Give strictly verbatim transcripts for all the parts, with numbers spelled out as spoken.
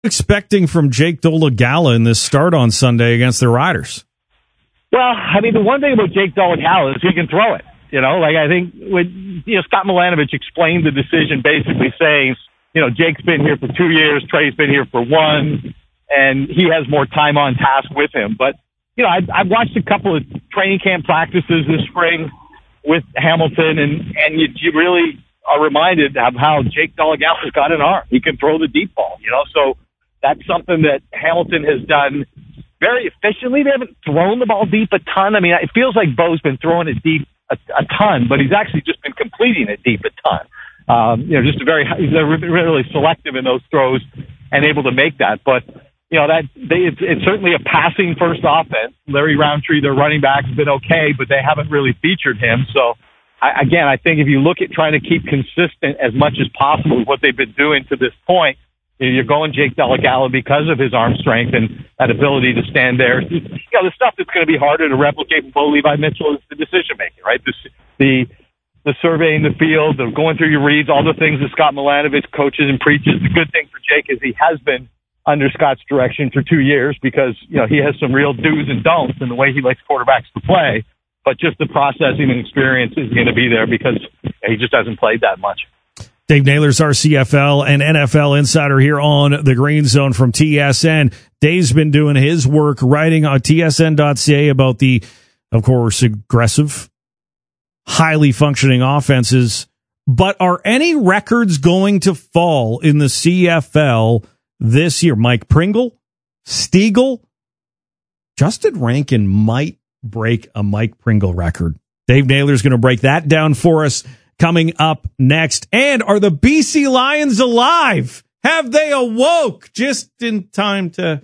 Expecting from Jake Dolegala in this start on Sunday against the Riders? Well, I mean, the one thing about Jake Dolegala is he can throw it. You know, like I think when, you know, Scott Milanovich explained the decision basically saying, you know, Jake's been here for two years, Trey's been here for one, and he has more time on task with him. But, you know, I, I've watched a couple of training camp practices this spring with Hamilton, and, and you, you really are reminded of how Jake Dolegala's got an arm. He can throw the deep ball, you know, so that's something that Hamilton has done very efficiently. They haven't thrown the ball deep a ton. I mean, it feels like Bo's been throwing it deep a, a ton, but he's actually just been completing it deep a ton. Um, you know, just a very, he's really selective in those throws and able to make that. But, you know, that they, it's, it's certainly a passing first offense. Larry Roundtree, their running back, has been okay, but they haven't really featured him. So, I, again, I think if you look at trying to keep consistent as much as possible with what they've been doing to this point, you're going Jake Dolegala because of his arm strength and that ability to stand there. You know, the stuff that's going to be harder to replicate from Bo Levi Mitchell is the decision making, right? The, the the surveying the field, the going through your reads, all the things that Scott Milanovich coaches and preaches. The good thing for Jake is he has been under Scott's direction for two years because, you know, he has some real do's and don'ts in the way he likes quarterbacks to play. But just the processing and experience is going to be there because he just hasn't played that much. Dave Naylor's our C F L and N F L insider here on the Green Zone from T S N. Dave's been doing his work writing on T S N dot C A about the, of course, aggressive, highly functioning offenses. But are any records going to fall in the C F L this year? Mike Pringle, Stiegel, Justin Rankin might break a Mike Pringle record. Dave Naylor's going to break that down for us coming up next. And are the B C Lions alive? Have they awoke just in time to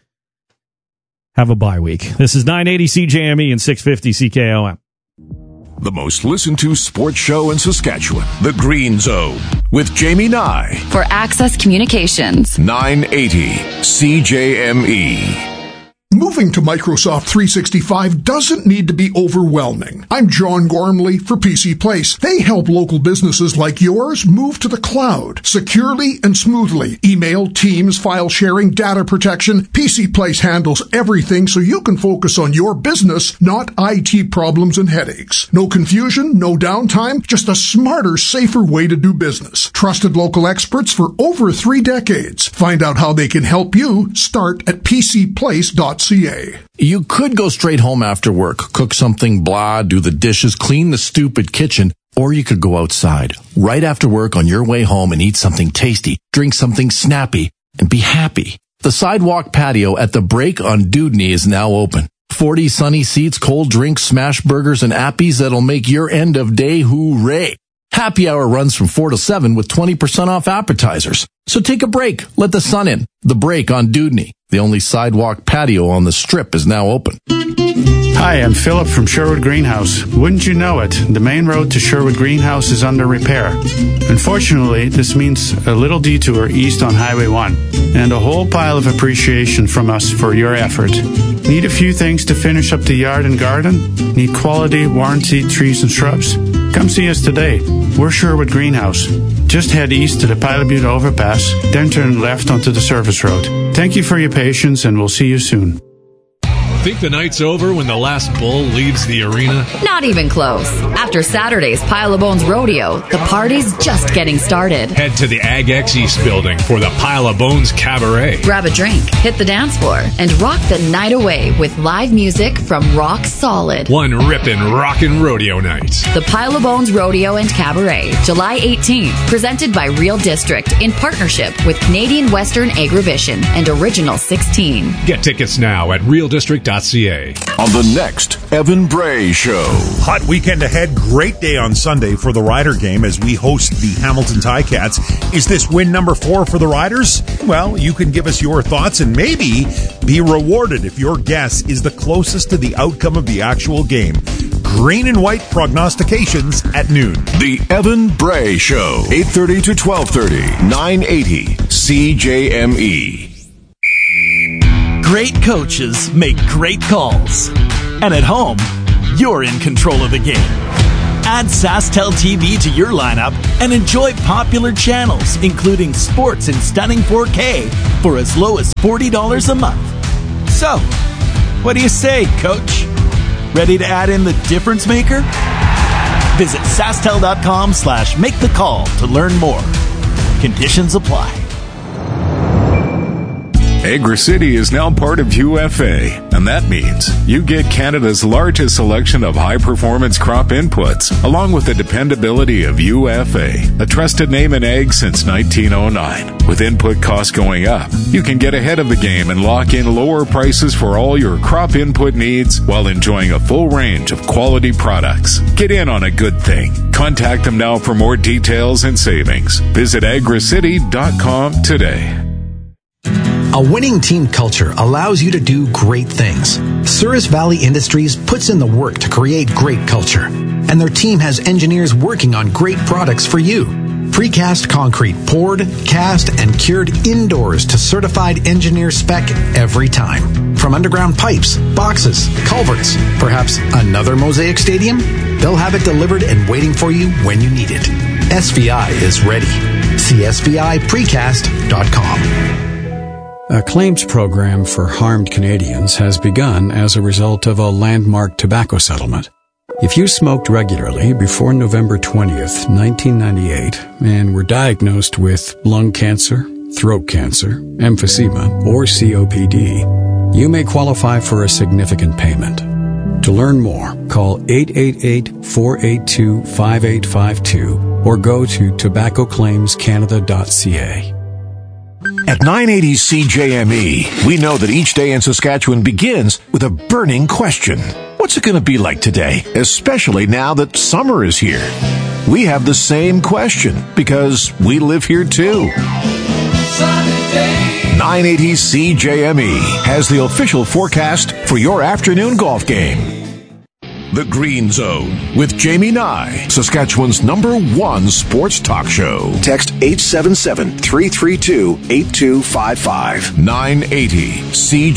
have a bye week? This is nine eighty C J M E and six fifty C K O M. The most listened to sports show in Saskatchewan, The Green Zone, with Jamie Nye. For Access Communications. nine eighty C J M E. Moving to Microsoft three sixty-five doesn't need to be overwhelming. I'm John Gormley for P C Place. They help local businesses like yours move to the cloud securely and smoothly. Email, Teams, file sharing, data protection. P C Place handles everything so you can focus on your business, not I T problems and headaches. No confusion, no downtime, just a smarter, safer way to do business. Trusted local experts for over three decades. Find out how they can help you. Start at p c place dot c a. You could go straight home after work, cook something blah, do the dishes, clean the stupid kitchen, or you could go outside right after work on your way home and eat something tasty, drink something snappy, and be happy. The sidewalk patio at the Break on Dudney is now open. forty sunny seats, cold drinks, smash burgers, and appies that'll make your end of day hooray. Happy hour runs from four to seven with twenty percent off appetizers. So take a break. Let the sun in. The Break on Dudney. The only sidewalk patio on the Strip is now open. Hi, I'm Philip from Sherwood Greenhouse. Wouldn't you know it, the main road to Sherwood Greenhouse is under repair. Unfortunately, this means a little detour east on Highway one, and a whole pile of appreciation from us for your effort. Need a few things to finish up the yard and garden? Need quality, warranted trees and shrubs? Come see us today. We're Sherwood Greenhouse. Just head east to the Pilot Butte overpass, then turn left onto the service road. Thank you for your patience, and we'll see you soon. Think the night's over when the last bull leaves the arena? Not even close. After Saturday's Pile of Bones Rodeo, the party's just getting started. Head to the Ag X East building for the Pile of Bones Cabaret. Grab a drink, hit the dance floor, and rock the night away with live music from Rock Solid. One rippin' rockin' rodeo night. The Pile of Bones Rodeo and Cabaret, July eighteenth, presented by Real District in partnership with Canadian Western Agribition and Original sixteen. Get tickets now at real district dot c a. On the next Evan Bray Show. Hot weekend ahead. Great day on Sunday for the Rider game as we host the Hamilton Ticats. Is this win number four for the Riders? Well, you can give us your thoughts and maybe be rewarded if your guess is the closest to the outcome of the actual game. Green and white prognostications at noon. The Evan Bray Show. eight thirty to twelve thirty. nine eighty C J M E. Great coaches make great calls. And at home, you're in control of the game. Add SaskTel T V to your lineup and enjoy popular channels, including sports in stunning four K for as low as forty dollars a month. So, what do you say, Coach? Ready to add in the difference maker? Visit SaskTel.com slash make the call to learn more. Conditions apply. AgriCity is now part of U F A, and that means you get Canada's largest selection of high-performance crop inputs, along with the dependability of U F A, a trusted name in ag since nineteen oh nine. With input costs going up, you can get ahead of the game and lock in lower prices for all your crop input needs while enjoying a full range of quality products. Get in on a good thing. Contact them now for more details and savings. Visit agricity dot com today. A winning team culture allows you to do great things. Souris Valley Industries puts in the work to create great culture, and their team has engineers working on great products for you. Precast concrete poured, cast, and cured indoors to certified engineer spec every time. From underground pipes, boxes, culverts, perhaps another Mosaic Stadium? They'll have it delivered and waiting for you when you need it. S V I is ready. See S V I precast dot com. A claims program for harmed Canadians has begun as a result of a landmark tobacco settlement. If you smoked regularly before November twentieth, nineteen ninety-eight, and were diagnosed with lung cancer, throat cancer, emphysema, or C O P D, you may qualify for a significant payment. To learn more, call eight eight eight, four eight two, five eight five two or go to tobacco claims canada dot c a. At nine eighty C J M E, we know that each day in Saskatchewan begins with a burning question. What's it going to be like today, especially now that summer is here? We have the same question because we live here too. nine eighty C J M E has the official forecast for your afternoon golf game. The Green Zone with Jamie Nye, Saskatchewan's number one sports talk show. Text eight seven seven, three three two, eight two five five. nine eighty C J M E.